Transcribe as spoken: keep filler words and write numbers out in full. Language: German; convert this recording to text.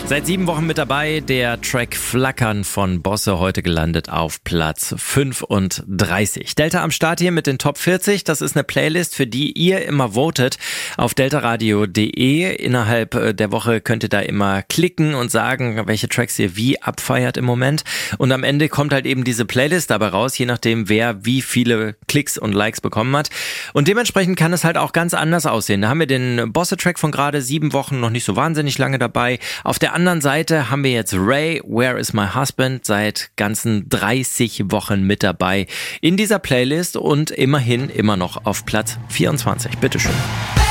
Seit sieben Wochen mit dabei, der Track Flackern von Bosse, heute gelandet auf Platz fünfunddreißig. Delta am Start hier mit den Top vierzig. Das ist eine Playlist, für die ihr immer votet auf deltaradio punkt de. Innerhalb der Woche könnt ihr da immer klicken und sagen, welche Tracks ihr wie abfeiert im Moment. Und am Ende kommt halt eben diese Playlist dabei raus, je nachdem, wer wie viele Klicks und Likes bekommen hat. Und dementsprechend kann es halt auch ganz anders aussehen. Da haben wir den Bosse-Track von gerade sieben Wochen, noch nicht so wahnsinnig lange dabei. Auf der anderen Seite haben wir jetzt Ray, Where is my husband, seit ganzen dreißig Wochen mit dabei in dieser Playlist und immerhin immer noch auf Platz vierundzwanzig. Bitteschön.